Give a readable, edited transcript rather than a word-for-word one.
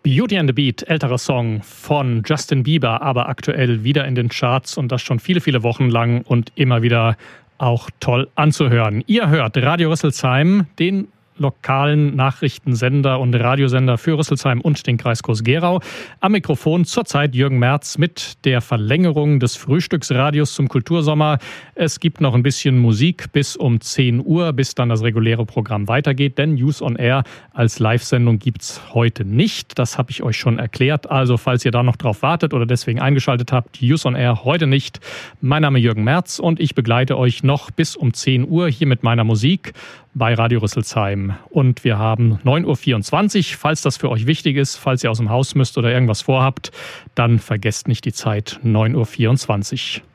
Beauty and the Beat, älterer Song von Justin Bieber, aber aktuell wieder in den Charts und das schon viele, viele Wochen lang und immer wieder auch toll anzuhören. Ihr hört Radio Rüsselsheim, den lokalen Nachrichtensender und Radiosender für Rüsselsheim und den Kreis Groß-Gerau. Am Mikrofon zurzeit Jürgen Merz mit der Verlängerung des Frühstücksradios zum Kultursommer. Es gibt noch ein bisschen Musik bis um 10 Uhr, bis dann das reguläre Programm weitergeht, denn News on Air als Live-Sendung gibt's heute nicht. Das habe ich euch schon erklärt. Also falls ihr da noch drauf wartet oder deswegen eingeschaltet habt, News on Air heute nicht. Mein Name ist Jürgen Merz und ich begleite euch noch bis um 10 Uhr hier mit meiner Musik bei Radio Rüsselsheim. Und wir haben 9.24 Uhr. Falls das für euch wichtig ist, falls ihr aus dem Haus müsst oder irgendwas vorhabt, dann vergesst nicht die Zeit 9.24 Uhr.